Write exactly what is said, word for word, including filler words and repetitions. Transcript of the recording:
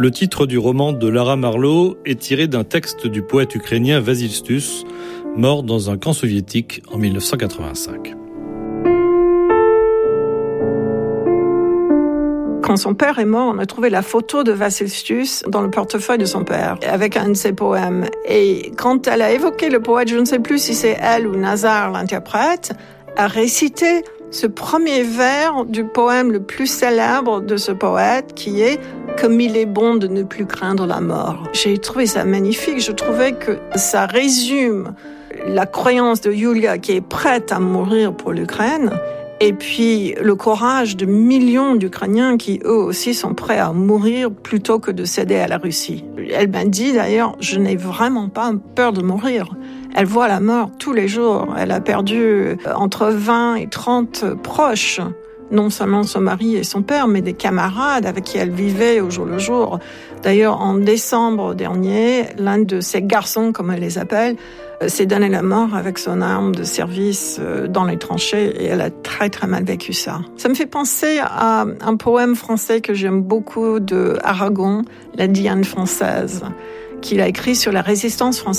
Le titre du roman de Lara Marlowe est tiré d'un texte du poète ukrainien Vasil Stus, mort dans un camp soviétique en dix-neuf cent quatre-vingt-cinq. Quand son père est mort, on a trouvé la photo de Vasil Stus dans le portefeuille de son père, avec un de ses poèmes. Et quand elle a évoqué le poète, je ne sais plus si c'est elle ou Nazar, l'interprète, a récité ce premier vers du poème le plus célèbre de ce poète, qui est « Comme il est bon de ne plus craindre la mort ». J'ai trouvé ça magnifique. Je trouvais que ça résume la croyance de Yulia qui est prête à mourir pour l'Ukraine, et puis le courage de millions d'Ukrainiens qui, eux aussi, sont prêts à mourir plutôt que de céder à la Russie. Elle m'a dit d'ailleurs, je n'ai vraiment pas peur de mourir. Elle voit la mort tous les jours. Elle a perdu entre vingt et trente proches, non seulement son mari et son père, mais des camarades avec qui elle vivait au jour le jour. D'ailleurs, en décembre dernier, l'un de ses garçons, comme elle les appelle, s'est donné la mort avec son arme de service dans les tranchées, et elle a très très mal vécu ça. Ça me fait penser à un poème français que j'aime beaucoup de Aragon, La Diane française, qu'il a écrit sur la résistance française